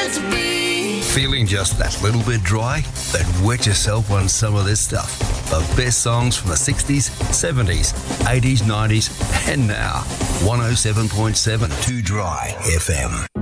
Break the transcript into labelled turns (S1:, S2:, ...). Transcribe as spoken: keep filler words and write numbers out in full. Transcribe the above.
S1: meant to be.
S2: Feeling just that little bit dry? Then wet yourself on some of this stuff. The best songs from the sixties, seventies, eighties, nineties, and now. one oh seven point seven Too Dry F M.